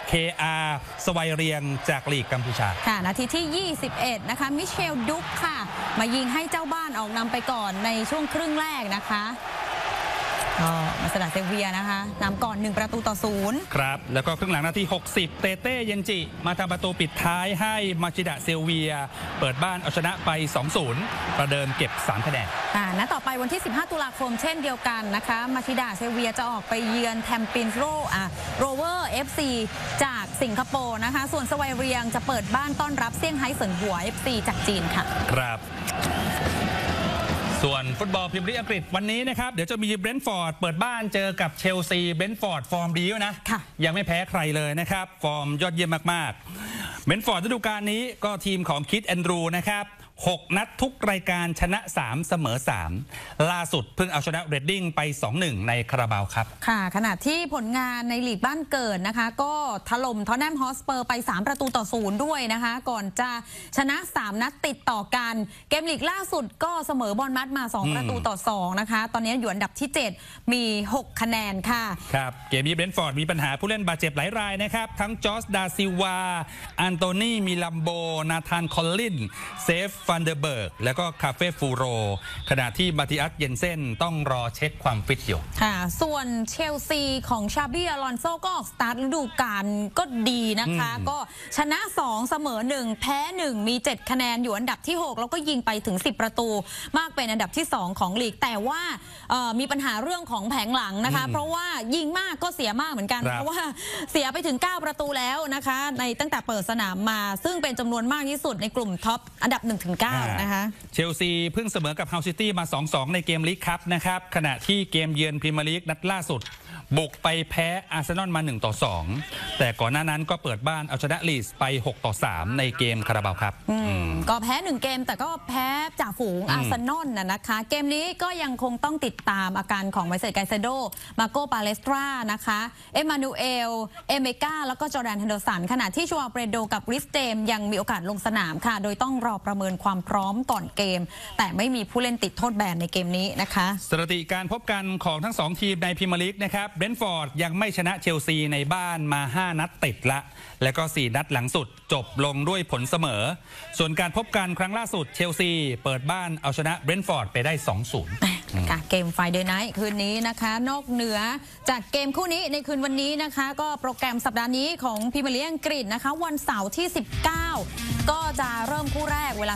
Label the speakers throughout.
Speaker 1: KR สวัยเรียงจากลีกกัมพูชา
Speaker 2: ค่ะนาทีที่ 21 นะคะมิเชลดุ๊กค่ะมายิงให้เจ้าบ้านออกนำไปก่อนในช่วงครึ่งแรกนะคะมาสดาเซเวียนะคะนำก่อน1-0
Speaker 1: ครับแล้วก็ครึ่งหลังนาที60เต้เยนจิมาทำประตูปิดท้ายให้มาชิดะเซเวียเปิดบ้านเอาชนะไป 2-0 ประเดิมเก็บ3คะแนน
Speaker 2: ณต่อไปวันที่15ตุลาคมเช่นเดียวกันนะคะมาชิดะเซเวียจะออกไปเยือนแทมปินโรเวอร์ FC จากสิงคโปร์นะคะส่วนสวัยเรียงจะเปิดบ้านต้อนรับเซี่ยงไฮ้เซินหัว FC จากจีนค่ะ
Speaker 1: ครับส่วนฟุตบอลพรีเมียร์ลีกอังกฤษวันนี้นะครับเดี๋ยวจะมีเบรนท์ฟอร์ดเปิดบ้านเจอกับเชลซีเบรนท์ฟอร์ดฟอร์มดีนะยังไม่แพ้ใครเลยนะครับฟอร์มยอดเยี่ยมมากๆเบรนท์ฟอร์ดฤดูกาลนี้ก็ทีมของคิดแอนดรูนะครับ6 นัดทุกรายการชนะ3เสมอ3ล่าสุดเพิ่งเอาชนะเรดดิ้งไป 2-1 ในคาราบาวครับ
Speaker 2: ค่ะขณะที่ผลงานในลีกบ้านเกิดนะคะก็ถล่มท็อตแนมฮอสเปอร์ไป3-0ด้วยนะคะก่อนจะชนะ3นัดติดต่อกันเกมลีกล่าสุดก็เสมอบอลมัดมา2-2นะคะตอนนี้อยู่อันดับที่7มี6คะแนนค่ะ
Speaker 1: ครับเกมนี้เบรนท์ฟอร์ดมีปัญหาผู้เล่นบาดเจ็บหลายรายนะครับทั้งจอร์จดาซิลวาอันโตนีมิลัมโบนาธานคอลลินเซฟฟันเดอร์เบิร์กแล้วก็คาเฟ่ฟูโรขณะที่มาติอัสเยนเซ่นต้องรอเช็คความฟิตอยู่
Speaker 2: ค่ะส่วนเชลซีของชาบีอลอนโซก็ออกสตาร์ทฤดูกาลก็ดีนะคะก็ชนะ2เสมอ1แพ้1มี7คะแนนอยู่อันดับที่6แล้วก็ยิงไปถึง10ประตูมากเป็นอันดับที่2ของลีกแต่ว่ามีปัญหาเรื่องของแผงหลังนะคะเพราะว่ายิงมากก็เสียมากเหมือนกันเพราะว่าเสียไปถึง9ประตูแล้วนะคะในตั้งแต่เปิดสนามมาซึ่งเป็นจำนวนมากที่สุดในกลุ่มท็อปอันดับ 1-9 นะคะ
Speaker 1: เชลซีเพิ่งเสมอกับเฮาซิตี้มา 2-2 ในเกมลีกคัพนะครับขณะที่เกมเยือนพรีเมียร์ลีกนัดล่าสุดบุกไปแพ้อาร์เซนอลมา1-2แต่ก่อนหน้านั้นก็เปิดบ้านเอาชนะลีดส์ไป6-3ในเกมคาราบาวครับ
Speaker 2: ก็แพ้1เกมแต่ก็แพ้จ่าฝูงอาร์เซนอลนะคะเกมนี้ก็ยังคงต้องติดตามอาการของไมเซลไกเซโดมาโกปาเลสตรานะคะเอมานูเอลเอเมกาแล้วก็จอร์แดนเฮนเดอร์สันขณะที่ชัวเปรโดกับริสเจมยังมีโอกาสลงสนามค่ะโดยต้องรอประเมินความพร้อมก่อนเกมแต่ไม่มีผู้เล่นติดโทษแบนในเกมนี้นะคะ
Speaker 1: สถิติการพบกันของทั้ง2ทีมในพรีเมียร์ลีกนะครับเบรนท์ฟอร์ดยังไม่ชนะเชลซีในบ้านมา5นัดติดละแล้วก็4นัดหลังสุดจบลงด้วยผลเสมอส่วนการพบกันครั้งล่าสุดเชลซีเปิดบ้านเอาชนะเบรนท์ฟอร์ดไปได้ 2-0
Speaker 2: ค่ะเกมไฟเดย์ไนท์คืนนี้นะคะนอกเหนือจากเกมคู่นี้ในคืนวันนี้นะคะก็โปรแกรมสัปดาห์นี้ของพรีเมียร์ลีกอังกฤษนะคะวันเสาร์ที่19ก็จะเริ่มคู่แรกเวลา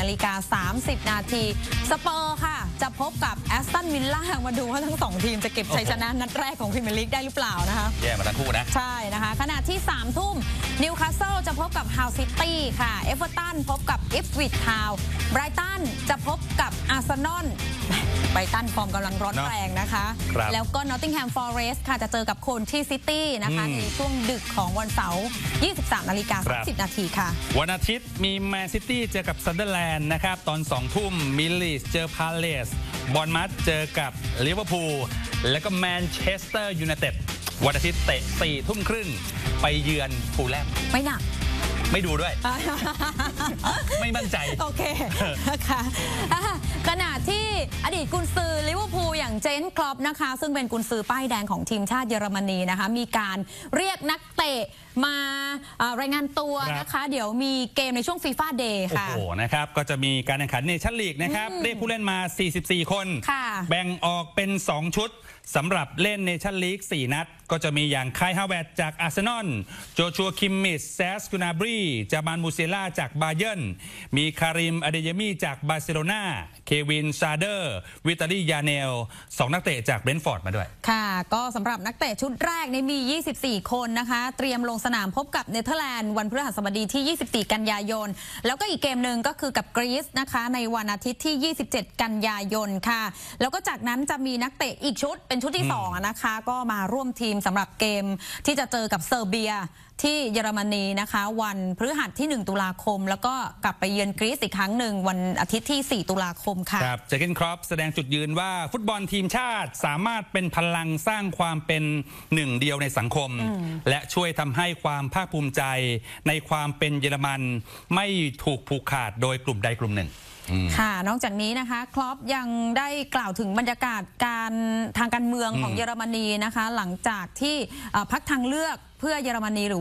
Speaker 2: 18:30 น.สเปอร์ค่ะจะพบกับแอสตันวิลล่ามาดูว่าทั้ง2ทีมจะเก็บชัยชนะนัดแรกของพรีเมียร์ลีกได้หรือเปล่านะคะ
Speaker 1: แย่มาทั้งคู่นะ
Speaker 2: ใช่นะคะขณะที่3 ทุ่มนิวคาสเซิลจะพบกับฮาวซิตี้ค่ะเอเวอร์ตันพบกับอิฟวิชทาวน์ไบรตันจะพบกับอาร์เซนอลไบรตันฟอร์มกำลังร้อนแรงนะคะแล้วก็นอตติงแฮมฟอเรสต์ค่ะจะเจอกับโคนที่ซิตี้นะคะในช่วงดึกของวันเสาร์ 23:30 น.ค่ะ
Speaker 1: วันอาทิตย์มีแมนซิตี้เจอกับซันเดอร์แลนด์นะครับตอน2 ทุ่มมิลลีสเจอพาเลสบอร์นมัธเจอกับลิเวอร์พูลแล้วก็แมนเชสเตอร์ยูไนเต็ดวันอาทิตย์เตะ 4 ทุ่มครึ่งไปเยือนฟูลแลม
Speaker 2: ไม่หนัก
Speaker 1: ไม่ดูด้วย ไม่มั่นใจ
Speaker 2: โอเคนะคะขณะที่อดีตกุนซือลิเวอร์พูลอย่างเจนคลอปนะคะซึ่งเป็นกุนซือป้ายแดงของทีมชาติเยอรมนีนะคะมีการเรียกนักเตะมารายงานตัวนะคะเดี๋ยวมีเกมในช่วงฟีฟ่าเดย์ค่ะ
Speaker 1: โอ้โหนะครับก็จะมีการแข่งขันเนชั่นลีกนะครับเรียกผู้เล่นมา44 คนแบ่งออกเป็น2 ชุดสำหรับเล่นเนชั่นลีก4 นัดก็จะมีอย่างคายฮาเวร์ตจากอาร์เซนอลโจชัวคิมมิชแซสกูนาบรีจามานมูเซล่าจากบาเยิร์นมีคาริมอเดยามีจากบาร์เซโลนาเควินซาเดอร์วิตาลียาเนล2 นักเตะจากเบรนท์ฟอร์ดมาด้วย
Speaker 2: ค่ะก็สำหรับนักเตะชุดแรกมี24 คนนะคะเตรียมลงสนามพบกับเนเธอร์แลนด์วันพฤหัสบดีที่24 กันยายนแล้วก็อีกเกมหนึ่งก็คือกับกรีซนะคะในวันอาทิตย์ที่27 กันยายนค่ะแล้วก็จากนั้นจะมีนักเตะอีกชุดเป็นชุดที่2นะคะก็มาร่วมทีมสำหรับเกมที่จะเจอกับเซอร์เบียที่เยอรมนีนะคะวันพฤหัสที่1 ตุลาคมแล้วก็กลับไปเยือนกรีซอีกครั้งหนึ่งวันอาทิตย์ที่4 ตุลาคมค่ะ
Speaker 1: ครับเจอร์เกนครอปแสดงจุดยืนว่าฟุตบอลทีมชาติสามารถเป็นพลังสร้างความเป็นหนึ่งเดียวในสังคมและช่วยทำให้ความภาคภูมิใจในความเป็นเยอรมันไม่ถูกผูกขาดโดยกลุ่มใดกลุ่มหนึ่ง
Speaker 2: ค่ะนอกจากนี้นะคะคลอปยังได้กล่าวถึงบรรยากาศทางการเมืองของเยอรมนีนะคะหลังจากที่พรรคทางเลือกเพื่อเยอรมนีหรือ